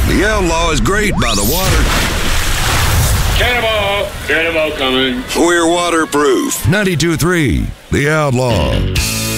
The Outlaw is great by the water. Cannonball coming. We're waterproof. 92.3 The Outlaw.